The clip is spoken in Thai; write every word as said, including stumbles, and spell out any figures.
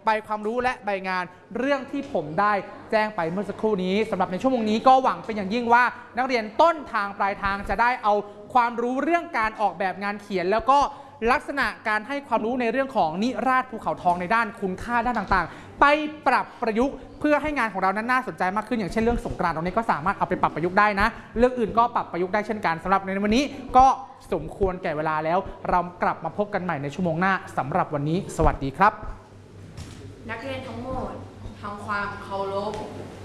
ใบความรู้และใบงานเรื่องที่ผมได้แจ้งไปเมื่อสักครู่นี้สำหรับในชั่วโมงนี้ก็หวังเป็นอย่างยิ่งว่านักเรียนต้นทางปลายทางจะได้เอาความรู้เรื่องการออกแบบงานเขียนแล้วก็ลักษณะการให้ความรู้ในเรื่องของนิราศภูเขาทองในด้านคุณค่าด้านต่างๆไปปรับประยุกต์เพื่อให้งานของเรานั้นน่าสนใจมากขึ้นอย่างเช่นเรื่องสงกรานต์ตรงนี้ก็สามารถเอาไปปรับประยุกต์ได้นะเรื่องอื่นก็ปรับประยุกต์ได้เช่นกันสำหรับในวันนี้ก็สมควรแก่เวลาแล้วเรากลับมาพบกันใหม่ในชั่วโมงหน้าสำหรับวันนี้สวัสดีครับนักเรียนทั้งหมดทำความเคารพ